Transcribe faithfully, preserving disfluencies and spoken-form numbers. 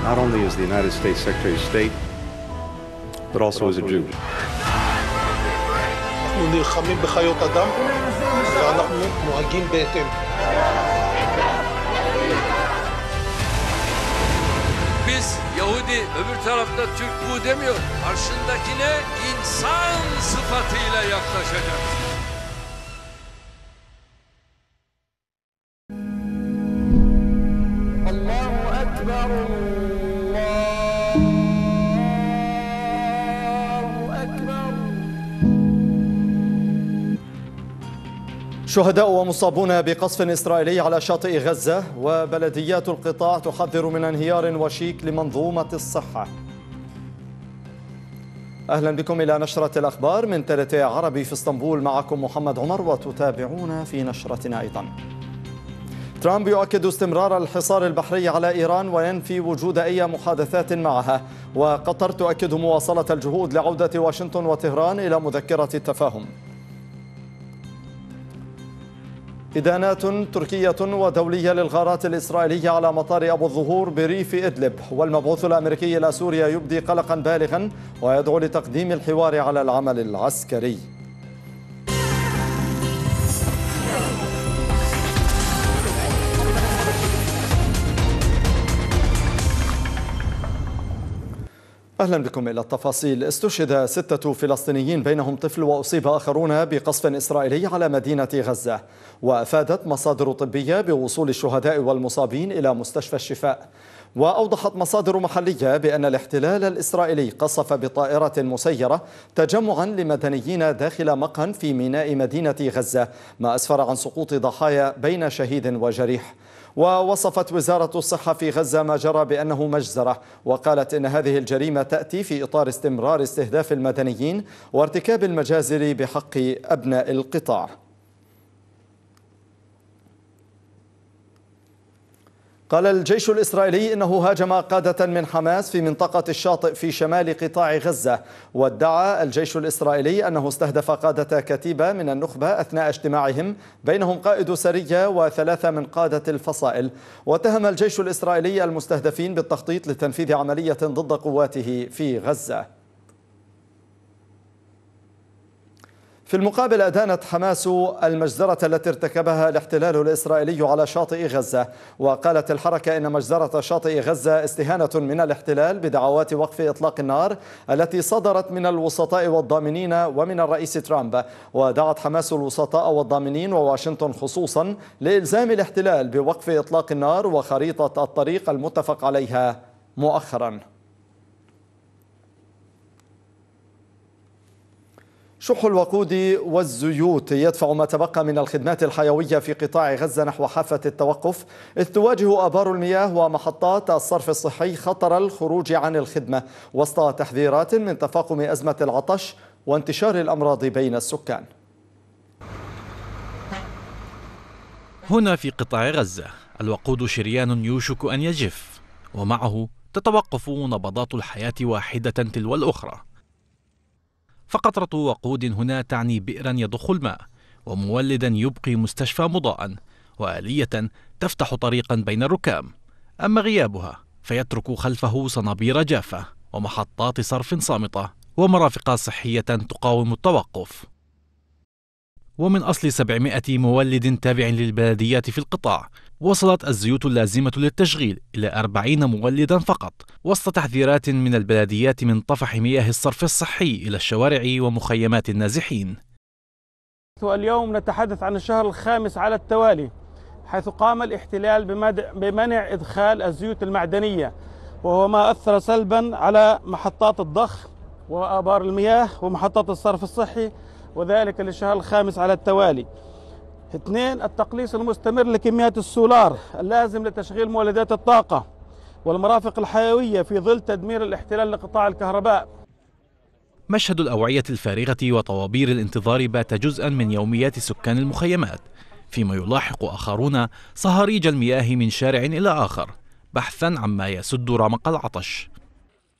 not only as the United States Secretary of State, but also as a Jew. אנחנו נלחמים בחיות אדם ואנחנו נוהגים בהתאם. Biz Yahudi, öbür tarafta Türk bu demiyor. Karşındakine insan sıfatıyla yaklaşacağız. Allahu Ekber, Allahu Ekber. شهداء ومصابون بقصف إسرائيلي على شاطئ غزة، وبلديات القطاع تحذر من انهيار وشيك لمنظومة الصحة. أهلا بكم إلى نشرة الأخبار من تلاتة عربي في اسطنبول، معكم محمد عمر، وتتابعون في نشرتنا أيضا. ترامب يؤكد استمرار الحصار البحري على إيران وينفي وجود أي محادثات معها، وقطر تؤكد مواصلة الجهود لعودة واشنطن وطهران إلى مذكرة التفاهم. إدانات تركية ودولية للغارات الإسرائيلية على مطار أبو الظهور بريف إدلب، والمبعوث الأمريكي إلى سوريا يبدي قلقا بالغا ويدعو لتقديم الحوار على العمل العسكري. أهلا بكم إلى التفاصيل. استشهد ستة فلسطينيين بينهم طفل وأصيب آخرون بقصف إسرائيلي على مدينة غزة، وأفادت مصادر طبية بوصول الشهداء والمصابين إلى مستشفى الشفاء. وأوضحت مصادر محلية بأن الاحتلال الإسرائيلي قصف بطائرة مسيرة تجمعا لمدنيين داخل مقهى في ميناء مدينة غزة، ما أسفر عن سقوط ضحايا بين شهيد وجريح. ووصفت وزارة الصحة في غزة ما جرى بأنه مجزرة، وقالت إن هذه الجريمة تأتي في إطار استمرار استهداف المدنيين وارتكاب المجازر بحق أبناء القطاع. قال الجيش الإسرائيلي إنه هاجم قادة من حماس في منطقة الشاطئ في شمال قطاع غزة، وادعى الجيش الإسرائيلي أنه استهدف قادة كتيبة من النخبة أثناء اجتماعهم، بينهم قائد سرية وثلاثة من قادة الفصائل. واتهم الجيش الإسرائيلي المستهدفين بالتخطيط لتنفيذ عملية ضد قواته في غزة. في المقابل أدانت حماس المجزرة التي ارتكبها الاحتلال الإسرائيلي على شاطئ غزة، وقالت الحركة إن مجزرة شاطئ غزة استهانة من الاحتلال بدعوات وقف إطلاق النار التي صدرت من الوسطاء والضامنين ومن الرئيس ترامب. ودعت حماس الوسطاء والضامنين وواشنطن خصوصا لإلزام الاحتلال بوقف إطلاق النار وخريطة الطريق المتفق عليها مؤخرا. شح الوقود والزيوت يدفع ما تبقى من الخدمات الحيوية في قطاع غزة نحو حافة التوقف، إذ تواجه آبار المياه ومحطات الصرف الصحي خطر الخروج عن الخدمة وسط تحذيرات من تفاقم أزمة العطش وانتشار الأمراض بين السكان. هنا في قطاع غزة الوقود شريان يوشك أن يجف، ومعه تتوقف نبضات الحياة واحدة تلو الأخرى. فقطرة وقود هنا تعني بئرا يضخ الماء، ومولدا يبقي مستشفى مضاء، وآلية تفتح طريقا بين الركام. أما غيابها فيترك خلفه صنابير جافة ومحطات صرف صامتة ومرافق صحية تقاوم التوقف. ومن أصل سبعمائة مولد تابع للبلديات في القطاع، وصلت الزيوت اللازمة للتشغيل إلى أربعين مولدا فقط، وسط تحذيرات من البلديات من طفح مياه الصرف الصحي إلى الشوارع ومخيمات النازحين. واليوم نتحدث عن الشهر الخامس على التوالي حيث قام الاحتلال بمنع إدخال الزيوت المعدنية، وهو ما أثر سلبا على محطات الضخ وآبار المياه ومحطات الصرف الصحي، وذلك للشهر الخامس على التوالي. اثنين، التقليص المستمر لكميات السولار اللازم لتشغيل مولدات الطاقة والمرافق الحيوية في ظل تدمير الاحتلال لقطاع الكهرباء. مشهد الأوعية الفارغة وطوابير الانتظار بات جزءا من يوميات سكان المخيمات، فيما يلاحق آخرون صهاريج المياه من شارع إلى آخر بحثا عما يسد رمق العطش.